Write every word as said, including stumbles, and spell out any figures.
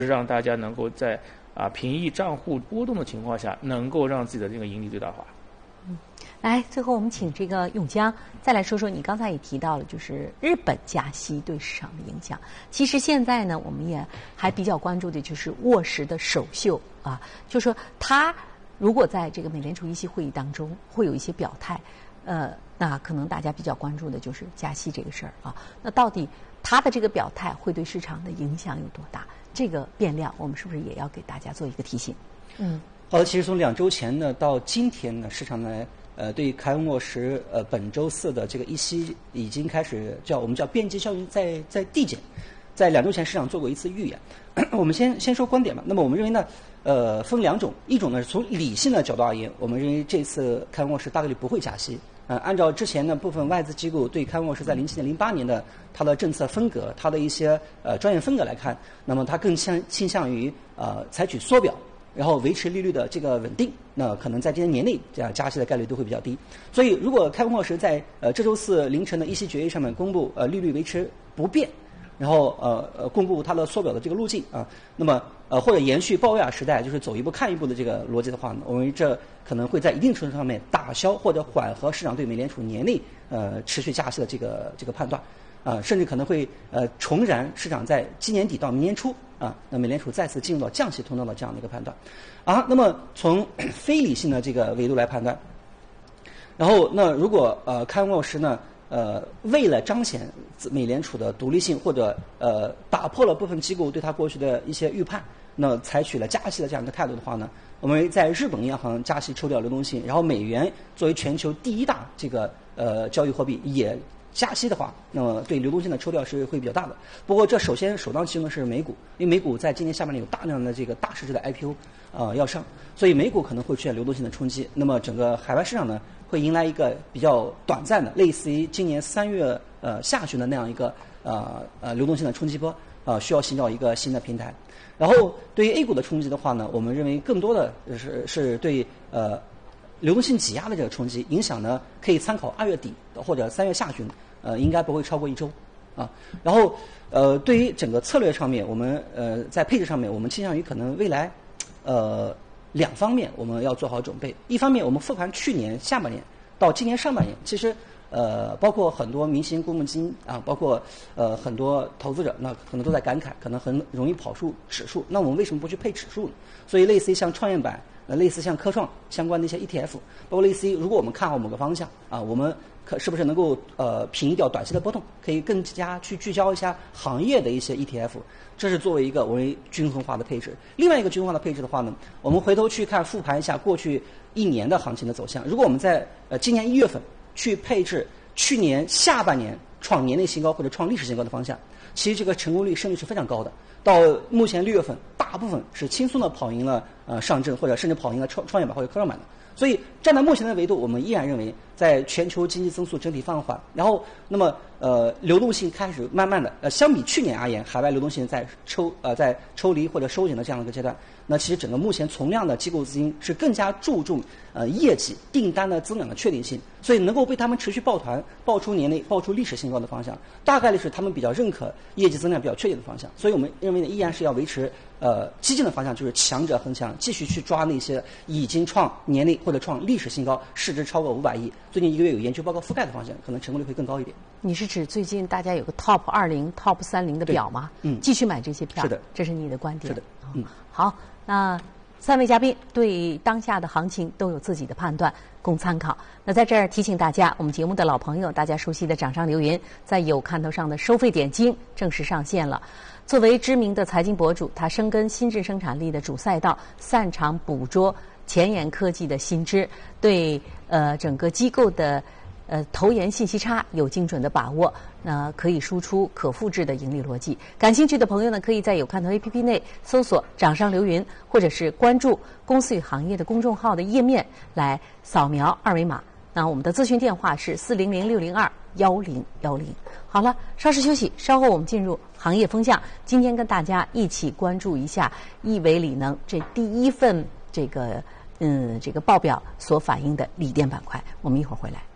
让大家能够在啊平抑账户波动的情况下，能够让自己的这个盈利最大化。 嗯，来，最后我们请这个永江再来说说，你刚才也提到了，就是日本加息对市场的影响。其实现在呢，我们也还比较关注的就是沃什的首秀啊，就是说他如果在这个美联储议息会议当中会有一些表态，呃，那可能大家比较关注的就是加息这个事儿啊。那到底他的这个表态会对市场的影响有多大？这个变量，我们是不是也要给大家做一个提醒？嗯。 好的，其实从两周前呢到今天呢，市场呢呃对凯恩沃什呃本周四的这个议息已经开始叫我们叫边际效应在在递减，在两周前市场做过一次预言。我们先先说观点吧。那么我们认为呢，呃分两种，一种呢从理性的角度而言，我们认为这次凯恩沃什大概率不会加息。呃，按照之前呢部分外资机构对凯恩沃什在零七年、零八年的它的政策风格、它的一些呃专业风格来看，那么它更倾倾向于呃采取缩表。然后维持利率的这个稳定，那可能在今年年内这样加息的概率都会比较低。所以，如果凯恩沃什在呃这周四凌晨的议息决议上面公布呃利率维持不变，然后呃呃公布它的缩表的这个路径啊，那么呃或者延续鲍威尔时代就是走一步看一步的这个逻辑的话呢，我认为这可能会在一定程度上面打消或者缓和市场对美联储年内呃持续加息的这个这个判断。啊、呃，甚至可能会呃重燃市场在今年底到明年初啊，那美联储再次进入到降息通道的这样的一个判断。啊，那么从非理性的这个维度来判断，然后那如果呃凯恩沃什呢呃为了彰显美联储的独立性，或者呃打破了部分机构对它过去的一些预判，那采取了加息的这样一个态度的话呢，我们在日本央行加息抽调流动性，然后美元作为全球第一大这个呃交易货币也加息的话，那么对流动性的抽调是会比较大的。不过这首先首当其冲的是美股，因为美股在今年下半年有大量的这个大市值的 I P O 呃要上，所以美股可能会出现流动性的冲击。那么整个海外市场呢，会迎来一个比较短暂的，类似于今年三月呃下旬的那样一个呃呃流动性的冲击波，呃需要寻找一个新的平台。然后对于 A 股的冲击的话呢，我们认为更多的是是对呃流动性挤压的这个冲击影响呢，可以参考二月底或者三月下旬，呃，应该不会超过一周，啊。然后，呃，对于整个策略上面，我们呃在配置上面，我们倾向于可能未来，呃两方面我们要做好准备。一方面，我们复盘去年下半年到今年上半年，其实呃包括很多明星公募基金啊，包括呃很多投资者，那可能都在感慨，可能很容易跑出指数。那我们为什么不去配指数呢？所以，类似于像创业板。呃，类似像科创相关的一些 E T F， 包括类似于如果我们看好某个方向啊，我们可是不是能够呃平抑掉短期的波动，可以更加去聚焦一下行业的一些 E T F， 这是作为一个我为均衡化的配置。另外一个均衡化的配置的话呢，我们回头去看复盘一下过去一年的行情的走向。如果我们在呃今年一月份去配置去年下半年创年内新高或者创历史新高的方向，其实这个成功率胜率是非常高的。到目前六月份，大部分是轻松的跑赢了呃上证，或者甚至跑赢了创创业板或者科创板的。所以站在目前的维度，我们依然认为，在全球经济增速整体放缓，然后那么呃流动性开始慢慢的呃相比去年而言，海外流动性在抽呃在抽离或者收紧的这样的一个阶段，那其实整个目前从量的机构资金是更加注重呃业绩订单的增长的确定性，所以能够被他们持续抱团爆出年内爆出历史新高的方向，大概率是他们比较认可业绩增长比较确定的方向。所以我们认为呢，依然是要维持呃激进的方向，就是强者恒强，继续去抓那些已经创年内或者创历史新高、市值超过五百亿、最近一个月有研究报告覆盖的方向，可能成功率会更高一点。 你是指最近大家有个 Top 二十、Top 三十的表吗？嗯，继续买这些票。 是的， 这是你的观点。 是的，嗯， 好，那三位嘉宾对当下的行情都有自己的判断，供参考。那在这儿提醒大家，我们节目的老朋友，大家熟悉的掌上留言，在有看头上的收费点睛正式上线了。作为知名的财经博主，他深耕新质生产力的主赛道，擅长捕捉前沿科技的新知，对呃整个机构的呃投研信息差有精准的把握，那可以输出可复制的盈利逻辑。感兴趣的朋友呢，可以在有看头 A P P 内搜索掌上留云，或者是关注公司与行业的公众号的页面来扫描二维码。那我们的咨询电话是四零零六零二幺零幺零。好了，稍事休息，稍后我们进入行业风向。今天跟大家一起关注一下亿维锂能这第一份这个嗯这个报表所反映的锂电板块。我们一会儿回来。